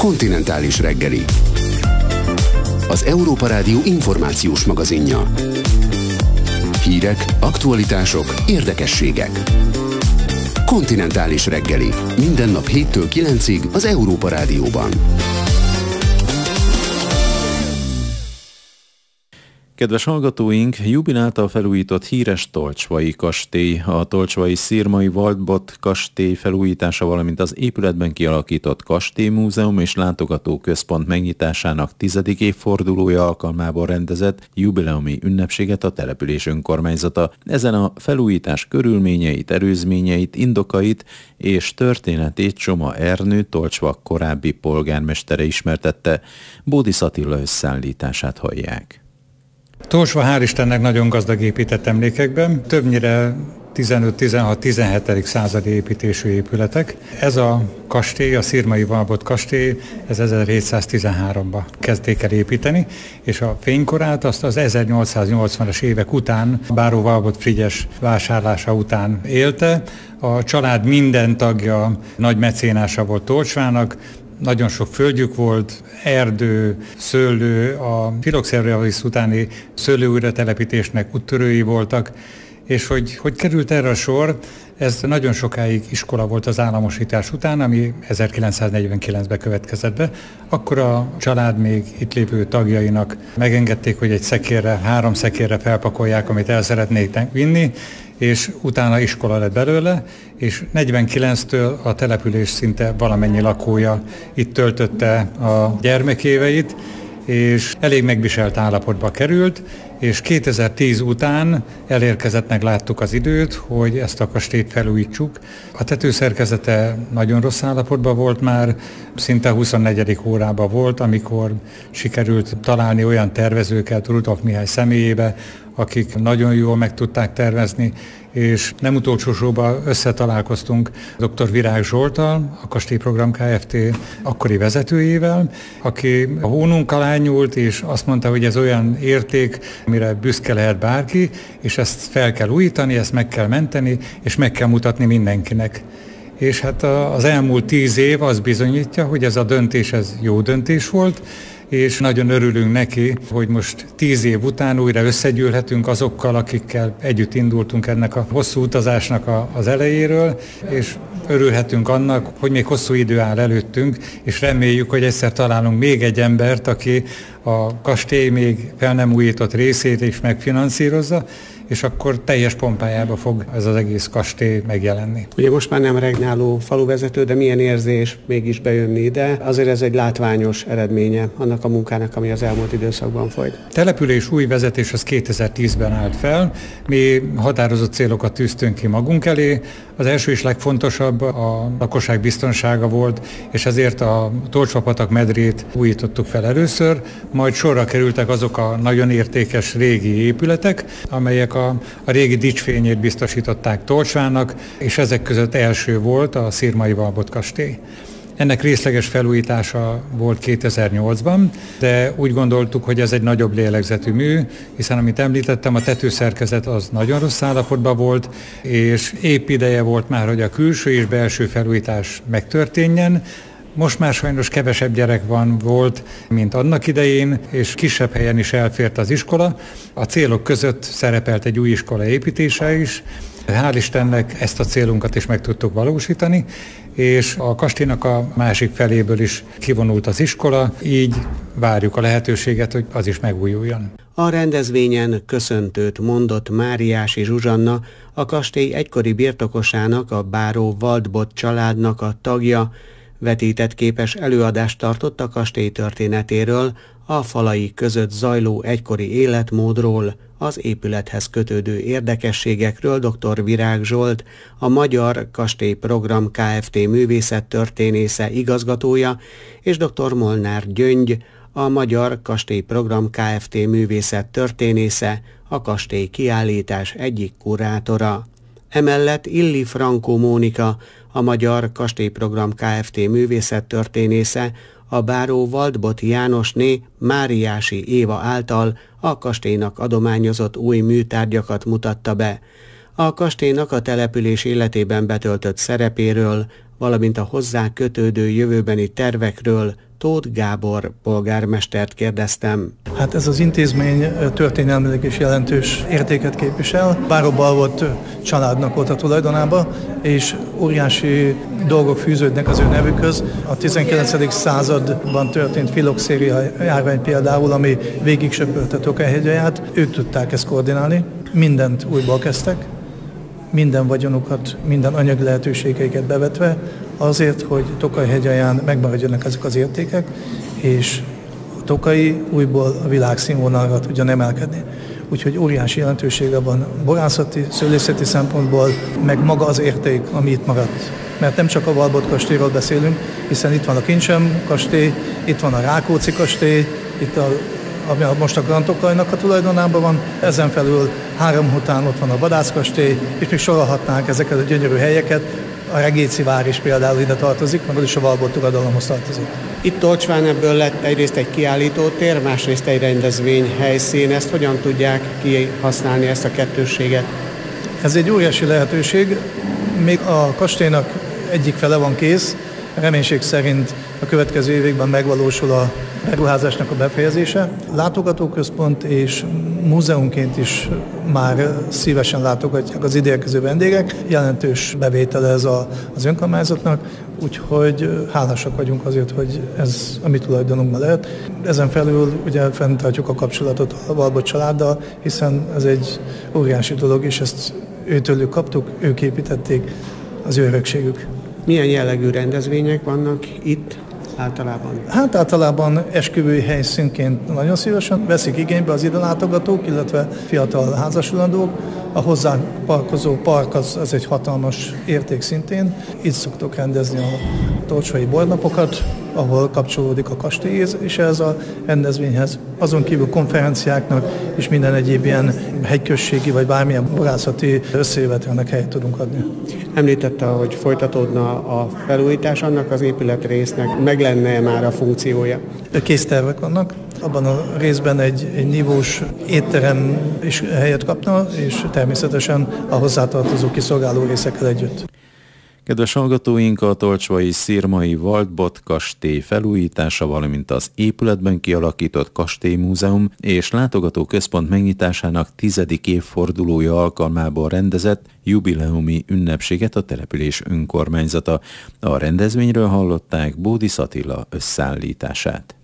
Kontinentális reggeli. Az Európa Rádió információs magazinja. Hírek, aktualitások, érdekességek. Kontinentális reggeli. Minden nap 7-től 9-ig az Európa Rádióban. Kedves hallgatóink, jubilálta felújított híres Tolcsvai kastély. A Tolcsvai Szirmai Waldbott kastély felújítása, valamint az épületben kialakított kastélymúzeum és látogatóközpont megnyitásának 10. évfordulója alkalmából rendezett jubileumi ünnepséget a település önkormányzata. Ezen a felújítás körülményeit, előzményeit, indokait és történetét Csoma Ernő, Tolcsva korábbi polgármestere ismertette. Bódis Attila összeállítását hallják. Tolcsva hál' Istennek nagyon gazdag épített emlékekben, többnyire 15-16-17. századi építésű épületek. Ez a kastély, a Szirmai Waldbott kastély, ez 1713-ban kezdték el építeni, és a fénykorát azt az 1880-as évek után, Báró Waldbott Frigyes vásárlása után élte. A család minden tagja nagy mecénása volt Tolcsvának, nagyon sok földjük volt, erdő, szőlő, a filoxéravisz utáni szőlőújratelepítésnek úttörői voltak, és hogy került erre a sor, ez nagyon sokáig iskola volt az államosítás után, ami 1949-ben következett be. Akkor a család még itt lévő tagjainak megengedték, hogy egy szekérre, 3 szekérre felpakolják, amit el szeretnék vinni, és utána iskola lett belőle, és 49-től a település szinte valamennyi lakója itt töltötte a gyermekéveit, és elég megviselt állapotba került, és 2010 után elérkezett, megláttuk az időt, hogy ezt a kastélyt felújítsuk. A tetőszerkezete nagyon rossz állapotban volt már, szinte 24. órában volt, amikor sikerült találni olyan tervezőket Rudolf Mihály személyébe, akik nagyon jól meg tudták tervezni, és nem utolsó sorban összetalálkoztunk dr. Virág Zsolttal, a Kastélyprogram Kft. Akkori vezetőjével, aki a hónunk alá nyúlt, és azt mondta, hogy ez olyan érték, amire büszke lehet bárki, és ezt fel kell újítani, ezt meg kell menteni, és meg kell mutatni mindenkinek. És hát az elmúlt 10 év az bizonyítja, hogy ez a döntés, ez jó döntés volt, és nagyon örülünk neki, hogy most 10 év után újra összegyűlhetünk azokkal, akikkel együtt indultunk ennek a hosszú utazásnak az elejéről, és örülhetünk annak, hogy még hosszú idő áll előttünk, és reméljük, hogy egyszer találunk még egy embert, aki a kastély még fel nem újított részét is megfinanszírozza, és akkor teljes pompájába fog ez az egész kastély megjelenni. Ugye most már nem regnáló faluvezető, de milyen érzés mégis bejönni ide. Azért ez egy látványos eredménye annak a munkának, ami az elmúlt időszakban folyt. Település új vezetés az 2010-ben állt fel. Mi határozott célokat tűztünk ki magunk elé. Az első és legfontosabb a lakosság biztonsága volt, és ezért a Tolcsva-patak medrét újítottuk fel először, majd sorra kerültek azok a nagyon értékes régi épületek, amelyek a régi dicsfényét biztosították Tolcsvának, és ezek között első volt a Szirmai Waldbott kastély. Ennek részleges felújítása volt 2008-ban, de úgy gondoltuk, hogy ez egy nagyobb lélegzetű mű, hiszen amit említettem, a tetőszerkezet az nagyon rossz állapotban volt, és épp ideje volt már, hogy a külső és belső felújítás megtörténjen. Most már sajnos kevesebb gyerek volt, mint annak idején, és kisebb helyen is elfért az iskola. A célok között szerepelt egy új iskola építése is. Hál' Istennek ezt a célunkat is meg tudtuk valósítani, és a kastélynak a másik feléből is kivonult az iskola, így várjuk a lehetőséget, hogy az is megújuljon. A rendezvényen köszöntőt mondott Máriási Zsuzsanna, a kastély egykori birtokosának, a Báró Waldbott családnak a tagja, vetített képes előadást tartott a kastély történetéről, a falai között zajló egykori életmódról, az épülethez kötődő érdekességekről dr. Virág Zsolt, a Magyar Kastélyprogram Kft. Művészettörténésze igazgatója, és dr. Molnár Gyöngy, a Magyar Kastélyprogram Kft. Művészettörténésze, a kastély kiállítás egyik kurátora. Emellett Illi Frankó Mónika, a Magyar Kastélyprogram Kft. Művészettörténésze, a Báró Waldbott Jánosné Máriási Éva által a kastélynak adományozott új műtárgyakat mutatta be. A kastélynak a település életében betöltött szerepéről, valamint a hozzá kötődő jövőbeni tervekről Tóth Gábor polgármestert kérdeztem. Hát ez az intézmény történelmileg is jelentős értéket képvisel. Báró-Balbot családnak volt a tulajdonába, és óriási dolgok fűződnek az ő nevükhöz. A 19. században történt filoxéria járvány például, ami végig söpörte Tokaj-hegyaljánt, ők tudták ezt koordinálni. Mindent újból kezdtek, minden vagyonukat, minden anyagi lehetőségeiket bevetve, azért, hogy Tokaj-hegyalján megmaradjanak ezek az értékek, és a Tokaji újból a világszínvonalra tudjon emelkedni. Úgyhogy óriási jelentősége van borászati, szőlészeti szempontból, meg maga az érték, ami itt maradt. Mert nem csak a Valbot kastélyról beszélünk, hiszen itt van a Kincsem kastély, itt van a Rákóczi kastély, itt ami most a Grand Tokajnak a tulajdonában van, ezen felül 3 után ott van a Vadászkastély, és még sorolhatnánk ezeket a gyönyörű helyeket. A Regéci vár is például ide tartozik, meg az is a Valbot uradalomhoz tartozik. Itt Tolcsván ebből lett egyrészt egy kiállítótér, másrészt egy rendezvényhelyszín. Ezt hogyan tudják kihasználni, ezt a kettősséget? Ez egy óriási lehetőség. Még a kastélynak egyik fele van kész. Reménység szerint a következő években megvalósul a beruházásnak a befejezése. Látogatóközpont és múzeumként is már szívesen látogatják az ideérkező vendégek. Jelentős bevétele ez az önkormányzatnak, úgyhogy hálásak vagyunk azért, hogy ez a mi tulajdonunkban lehet. Ezen felül ugye fenntartjuk a kapcsolatot a Valbot családdal, hiszen ez egy óriási dolog, és ezt őtőlük kaptuk, ők építették, az ő örökségük. Milyen jellegű rendezvények vannak itt általában? Hát általában esküvői helyszínként nagyon szívesen veszik igénybe az ide látogatók, illetve fiatal házasulandók. A hozzánk parkozó park az egy hatalmas érték szintén. Itt szoktuk rendezni a tolcsvai bornapokat, ahol kapcsolódik a kastély és ez a rendezvényhez. Azon kívül konferenciáknak és minden egyéb ilyen hegyközségi vagy bármilyen borászati összejövetelnek helyet tudunk adni. Említette, hogy folytatódna a felújítás, annak az épületrésznek meg lenne már a funkciója? Késztervek vannak. Abban a részben egy nívós étterem is helyet kapna, és természetesen a hozzátartozó kiszolgáló részekkel együtt. Kedves hallgatóink, a tolcsvai Szirmai Waldbot kastély felújítása, valamint az épületben kialakított kastélymúzeum és látogatóközpont megnyitásának 10. évfordulója alkalmából rendezett jubileumi ünnepséget a település önkormányzata. A rendezvényről hallották Bódis Attila összeállítását.